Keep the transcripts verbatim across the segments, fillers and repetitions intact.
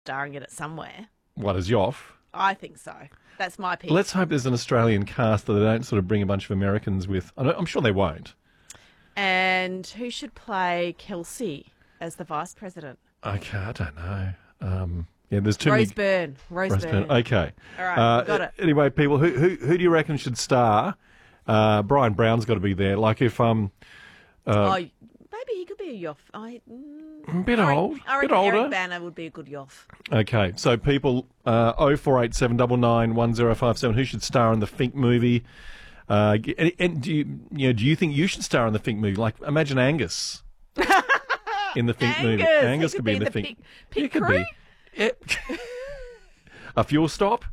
starring in it somewhere. What, as Yoff? I think so. That's my pick. Let's hope there's an Australian cast that they don't sort of bring a bunch of Americans with. I know- I'm sure they won't. And who should play Kelsey as the vice president? Okay, I don't know. Um, yeah, there's too Rose many. Byrne. Rose, Rose Byrne. Byrne. Okay. All right, Uh, we got it. Anyway, people, who who who do you reckon should star? Uh, Brian Brown's got to be there. Like if um, oh, maybe he could be a Yoff. I, mm, a bit I reckon- old, I bit reckon older. Eric Banner would be a good Yoff. Okay, so people, uh, oh four eight seven nine nine one zero five seven. Who should star in the Fink movie? Uh, and, and do you, you know, do you think you should star in the Fink movie? Like, imagine Angus in the Fink movie. Angus, Angus he could could be be in the, the Fink. pig- pig He could crew? be. Yeah. A fuel stop.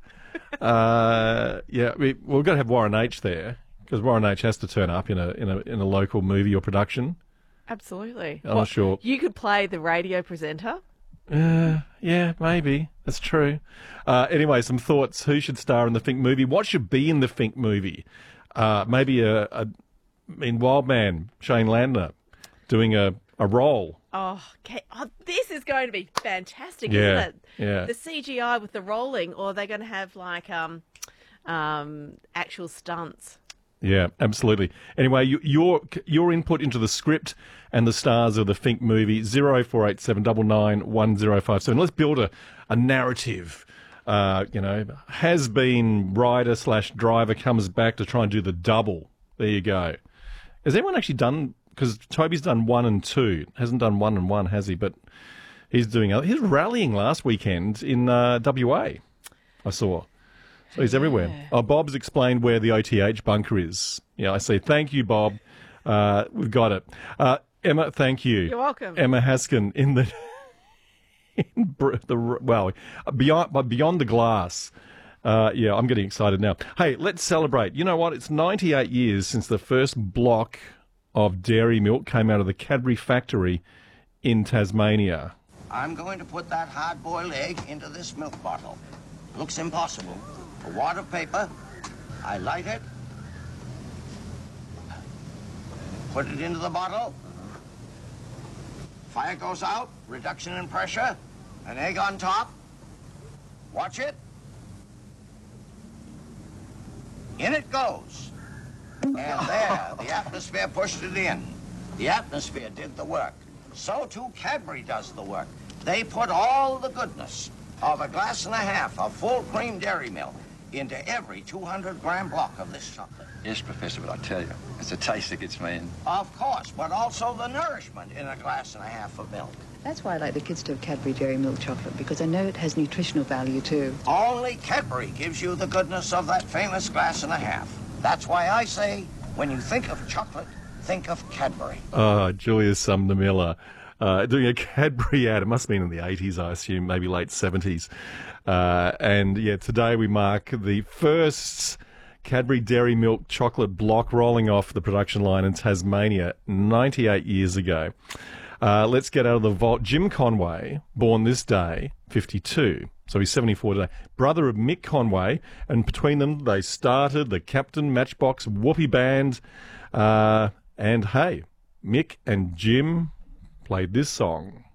Uh, yeah, we, we've got to have Warren H there because Warren H has to turn up in a in a in a local movie or production. Absolutely. I'm not sure. You could play the radio presenter. Uh, yeah, maybe. That's true. Uh, anyway, some thoughts. Who should star in the Fink movie? What should be in the Fink movie? Uh, maybe a, a in Wildman, Shane Landner doing a, a role. Oh, okay. Oh, this is going to be fantastic, Yeah, isn't it? yeah. The C G I with the rolling, or are they going to have like um, um, actual stunts? Yeah, absolutely. Anyway, you, your your input into the script and the stars of the Fink movie, zero four eight seven nine nine one zero five seven. Let's build a, a narrative. Uh, you know, has been rider slash driver comes back to try and do the double. There you go. Has anyone actually done, because Toby's done one and two, hasn't done one and one, has he? But he's doing, other, he was rallying last weekend in uh, W A, I saw. So he's everywhere. Oh, Bob's explained where the O T H bunker is. Yeah, I see. Thank you, Bob. Uh, we've got it. Uh, Emma, thank you. You're welcome. Emma Haskin in the, in br- the well, beyond, but beyond the glass. Uh, yeah, I'm getting excited now. Hey, let's celebrate. You know what? It's ninety-eight years since the first block of dairy milk came out of the Cadbury factory in Tasmania. I'm going to put that hard-boiled egg into this milk bottle. Looks impossible. A wad of paper. I light it. Put it into the bottle. Fire goes out. Reduction in pressure. An egg on top. Watch it. In it goes. And there, the atmosphere pushed it in. The atmosphere did the work. So too Cadbury does the work. They put all the goodness of a glass and a half of full cream dairy milk into every two hundred gram block of this chocolate. Yes, Professor, but I tell you, it's the taste that gets me in. Of course, but also the nourishment in a glass and a half of milk. That's why I like the kids to have Cadbury Dairy Milk Chocolate, because I know it has nutritional value too. Only Cadbury gives you the goodness of that famous glass and a half. That's why I say, when you think of chocolate, think of Cadbury. Oh, Julius Sumner Miller. Uh, doing a Cadbury ad. It must have been in the eighties, I assume, maybe late seventies. Uh, and yeah, today we mark the first Cadbury Dairy Milk Chocolate block rolling off the production line in Tasmania ninety-eight years ago. Uh, let's get out of the vault. Jim Conway, born this day, fifty-two. So he's seventy-four today. Brother of Mick Conway. And between them, they started the Captain Matchbox Whoopee Band. Uh, and hey, Mick and Jim played this song.